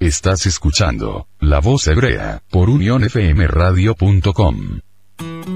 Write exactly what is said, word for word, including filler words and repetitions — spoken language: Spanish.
Estás escuchando La Voz Hebrea por unión f m radio punto com.